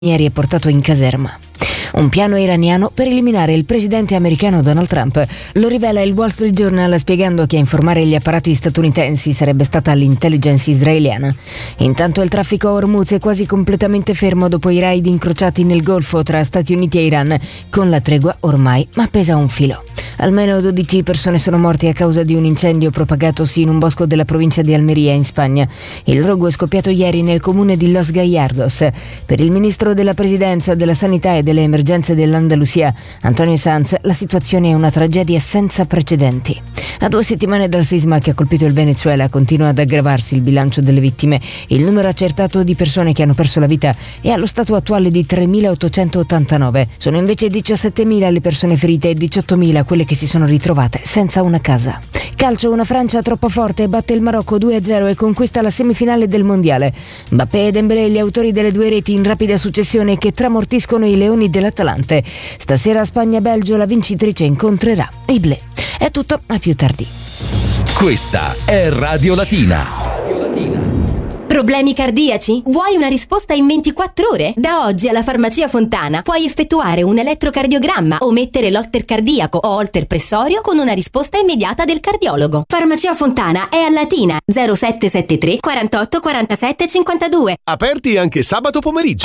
ieri è portato in caserma. Un piano iraniano per eliminare il presidente americano Donald Trump. Lo rivela il Wall Street Journal spiegando che a informare gli apparati statunitensi sarebbe stata l'intelligence israeliana. Intanto il traffico a Hormuz è quasi completamente fermo dopo i raid incrociati nel Golfo tra Stati Uniti e Iran, con la tregua ormai appesa a un filo. Almeno 12 persone sono morte a causa di un incendio propagatosi in un bosco della provincia di Almeria in Spagna. Il rogo è scoppiato ieri nel comune di Los Gallardos. Per il ministro della Presidenza, della Sanità e delle Emergenze dell'Andalusia, Antonio Sanz, la situazione è una tragedia senza precedenti. A 2 settimane dal sisma che ha colpito il Venezuela continua ad aggravarsi il bilancio delle vittime. Il numero accertato di persone che hanno perso la vita è allo stato attuale di 3.889. Sono invece 17.000 le persone ferite e 18.000 quelle che si sono ritrovate senza una casa. Calcio, una Francia troppo forte batte il Marocco 2-0 e conquista la semifinale del mondiale. Mbappé e Dembélé, gli autori delle 2 reti in rapida successione che tramortiscono i leoni dell'Atalante. Stasera Spagna-Belgio, la vincitrice incontrerà i Bleu. È tutto, a più tardi. Questa è Radio Latina. Problemi cardiaci? Vuoi una risposta in 24 ore? Da oggi alla Farmacia Fontana puoi effettuare un elettrocardiogramma o mettere l'holter cardiaco o holter pressorio con una risposta immediata del cardiologo. Farmacia Fontana è a Latina 0773 48 47 52. Aperti anche sabato pomeriggio.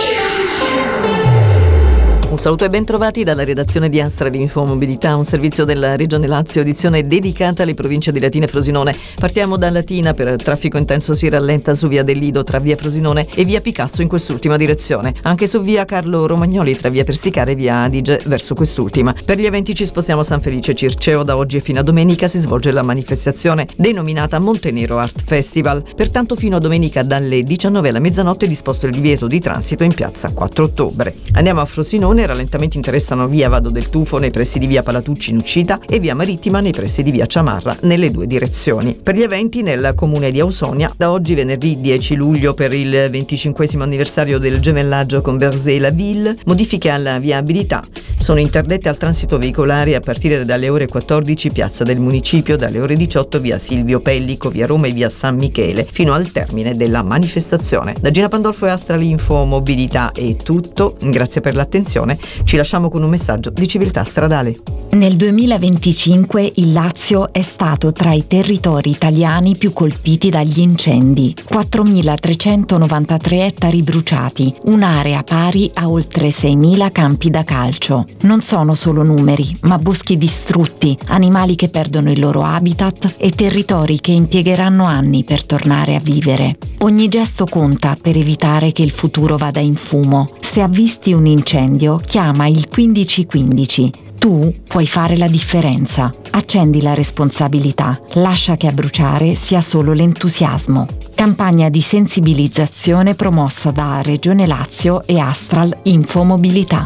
Un saluto e ben trovati dalla redazione di Astra di Infomobilità, un servizio della Regione Lazio, edizione dedicata alle province di Latina e Frosinone. Partiamo da Latina. Per traffico intenso si rallenta su via del Lido tra via Frosinone e via Picasso in quest'ultima direzione. Anche su via Carlo Romagnoli tra via Persicale e via Adige verso quest'ultima. Per gli eventi ci spostiamo a San Felice Circeo. Da oggi e fino a domenica si svolge la manifestazione denominata Montenero Art Festival. Pertanto fino a domenica dalle 19 alla mezzanotte è disposto il divieto di transito in piazza 4 ottobre. Andiamo a Frosinone. Rallentamenti interessano via Vado del Tufo nei pressi di via Palatucci in uscita e via Marittima nei pressi di via Ciamarra nelle 2 direzioni. Per gli eventi nel comune di Ausonia, da oggi venerdì 10 luglio per il 25° anniversario del gemellaggio con Berzé-la-Ville, modifiche alla viabilità sono interdette al transito veicolare a partire dalle ore 14 piazza del Municipio, dalle ore 18 via Silvio Pellico, via Roma e via San Michele fino al termine della manifestazione. Da Gina Pandolfo e Astra Info Mobilità è tutto, grazie per l'attenzione. Ci lasciamo con un messaggio di civiltà stradale. Nel 2025 il Lazio è stato tra i territori italiani più colpiti dagli incendi. 4.393 ettari bruciati, un'area pari a oltre 6.000 campi da calcio. Non sono solo numeri, ma boschi distrutti, animali che perdono il loro habitat e territori che impiegheranno anni per tornare a vivere. Ogni gesto conta per evitare che il futuro vada in fumo. Se avvisti un incendio, chiama il 1515. Tu puoi fare la differenza. Accendi la responsabilità. Lascia che a bruciare sia solo l'entusiasmo. Campagna di sensibilizzazione promossa da Regione Lazio e Astral Infomobilità.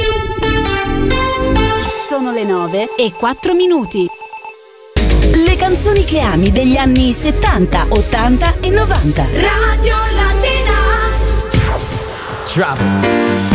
Sono le 9:04. Le canzoni che ami degli anni 70, 80 e 90. Radio Latina. Drop it.